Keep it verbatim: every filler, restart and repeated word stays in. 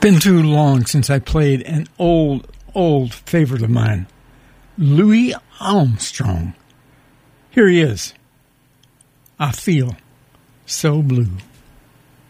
been too long since I played an old, old favorite of mine, Louis Armstrong. Here he is. I Feel So Blue.